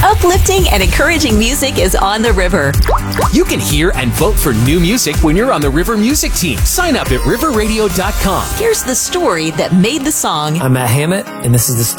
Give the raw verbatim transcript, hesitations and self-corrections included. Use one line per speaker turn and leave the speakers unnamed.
Uplifting and encouraging music is on the river.
You can hear and vote for new music when you're on the River Music Team. Sign up at river radio dot com.
Here's the story that made the song.
I'm Matt Hammett, and this is the